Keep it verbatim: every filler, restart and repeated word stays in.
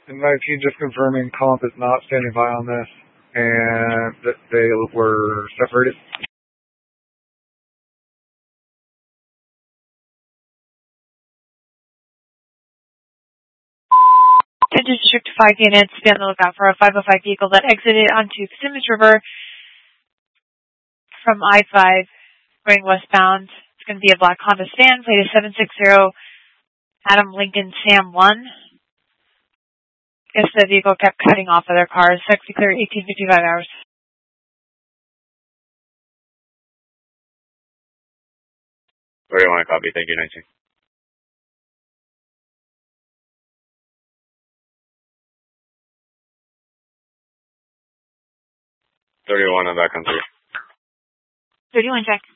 And nineteen, just confirming comp is not standing by on this, and that they were separated. District five units, be on the lookout for a five oh five vehicle that exited onto Simmons River from I five going westbound. It's going to be a black Honda Stan, plate is seven six zero Adam Lincoln Sam one. Guess the vehicle kept cutting off other cars. Sexy clear eighteen fifty-five hours. Where do you want to copy? Thank you, nineteen. thirty-one on back on three. thirty-one, check.